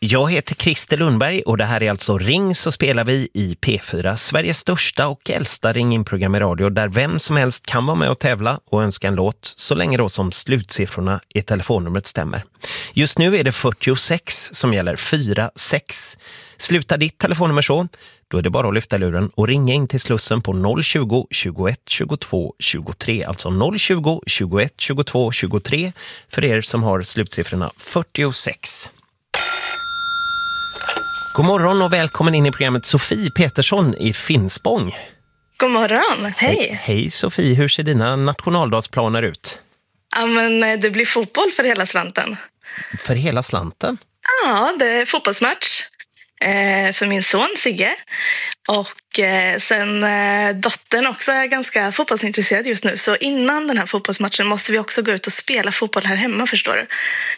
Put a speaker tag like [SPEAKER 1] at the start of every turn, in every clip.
[SPEAKER 1] Jag heter Christer Lundberg och det här är alltså Ring så spelar vi i P4, Sveriges största och äldsta ring-in-program i radio där vem som helst kan vara med och tävla och önska en låt så länge då som slutsiffrorna i telefonnumret stämmer. Just nu är det 46 som gäller, 4-6. Slutar ditt telefonnummer så, då är det bara att lyfta luren och ringa in till Slussen på 020 21 22 23, alltså 020 21 22 23 för er som har slutsiffrorna 46. God morgon och välkommen in i programmet Sofie Petersson i Finspång.
[SPEAKER 2] God morgon, hej.
[SPEAKER 1] Hej Sofie, hur ser dina nationaldagsplaner ut?
[SPEAKER 2] Ja, men det blir fotboll för hela slanten.
[SPEAKER 1] För hela slanten?
[SPEAKER 2] Ja, det är fotbollsmatch för min son Sigge. Och sen dottern också är ganska fotbollsintresserad just nu. Så innan den här fotbollsmatchen måste vi också gå ut och spela fotboll här hemma, förstår du?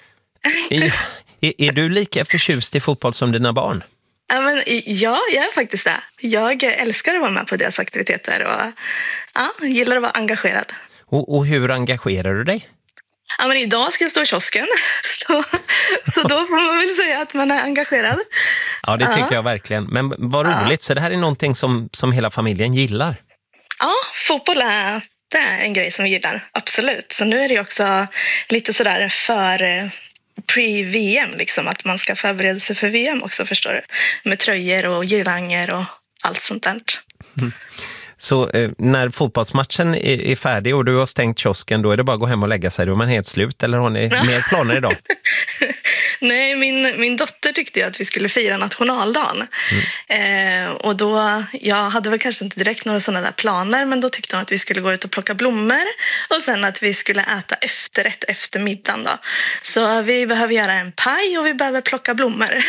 [SPEAKER 1] Är du lika förtjust i fotboll som dina barn?
[SPEAKER 2] Ja, jag är faktiskt det. Jag älskar att vara med på deras aktiviteter och gillar att vara engagerad.
[SPEAKER 1] Och hur engagerar du dig?
[SPEAKER 2] Ja, men idag ska jag stå i kiosken, så då får man väl säga att man är engagerad.
[SPEAKER 1] Ja, det tycker jag verkligen. Men vad roligt, så det här är någonting som hela familjen gillar?
[SPEAKER 2] Ja, fotboll det är en grej som vi gillar, absolut. Så nu är det också lite sådär för pre-VM, liksom, att man ska förbereda sig för VM också, förstår du. Med tröjor och girlanger och allt sånt där.
[SPEAKER 1] Så när fotbollsmatchen är färdig och du har stängt kiosken, då är det bara att gå hem och lägga sig. Då är man helt slut, eller har ni mer planer idag?
[SPEAKER 2] Nej, min dotter tyckte ju att vi skulle fira nationaldagen. Och då, jag hade väl kanske inte direkt några sådana där planer, men då tyckte hon att vi skulle gå ut och plocka blommor och sen att vi skulle äta efterrätt efter middagen då. Så vi behöver göra en paj och vi behöver plocka blommor.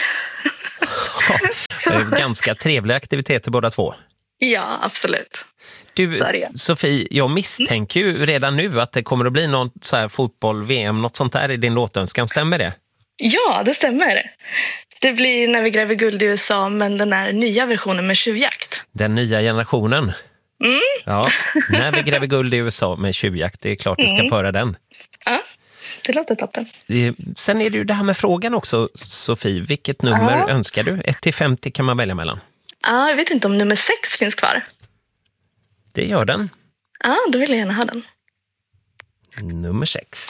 [SPEAKER 1] Ganska trevliga aktiviteter båda två.
[SPEAKER 2] Ja, absolut.
[SPEAKER 1] Du, Sofie, jag misstänker ju redan nu att det kommer att bli någon så här fotboll, VM, något sånt där i din låtönskan. Stämmer det?
[SPEAKER 2] Ja, det stämmer. Det blir När vi gräver guld i USA, men den här nya versionen med tjuvjakt.
[SPEAKER 1] Den nya generationen. Ja, När vi gräver guld i USA med tjuvjakt, det är klart du ska föra den.
[SPEAKER 2] Ja, det låter toppen.
[SPEAKER 1] Sen är det ju det här med frågan också, Sofie. Vilket nummer önskar du? 1-50 kan man välja mellan.
[SPEAKER 2] Ja, jag vet inte om nummer 6 finns kvar.
[SPEAKER 1] Det gör den.
[SPEAKER 2] Ja, då vill jag gärna ha den.
[SPEAKER 1] Nummer 6.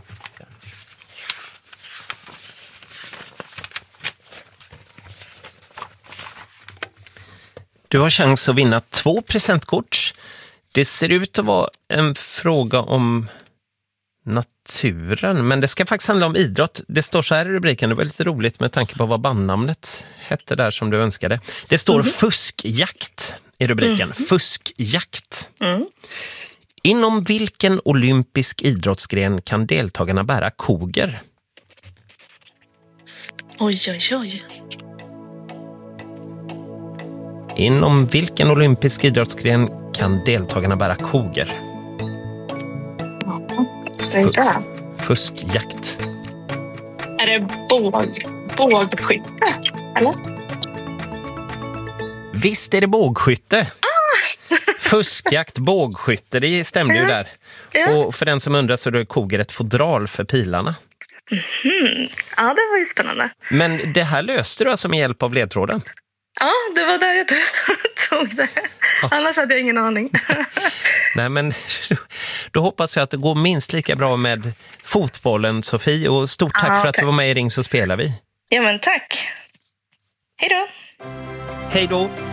[SPEAKER 1] Du har chans att vinna 2 presentkort. Det ser ut att vara en fråga om naturen, men det ska faktiskt handla om idrott. Det står så här i rubriken, det var lite roligt med tanke på vad bandnamnet hette där som du önskade. Det står fuskjakt i rubriken. Fuskjakt. Inom vilken olympisk idrottsgren kan deltagarna bära koger?
[SPEAKER 2] Oj.
[SPEAKER 1] Inom vilken olympisk idrottsgren kan deltagarna bära koger? Fuskjakt.
[SPEAKER 2] Är det bågskytte, eller?
[SPEAKER 1] Visst är det bågskytte. Fuskjakt, bågskytte, det stämde ju där. Ja. Och för den som undrar så är det koger ett fodral för pilarna.
[SPEAKER 2] Ja, det var ju spännande.
[SPEAKER 1] Men det här löste du alltså med hjälp av ledtråden?
[SPEAKER 2] Ja, det var där jag tog det. Annars hade jag ingen aning.
[SPEAKER 1] Nej, men då hoppas jag att det går minst lika bra med fotbollen, Sofie. Och stort tack för att du var med i Ring så spelar vi.
[SPEAKER 2] Ja, men tack. Hej då.
[SPEAKER 1] Hej då.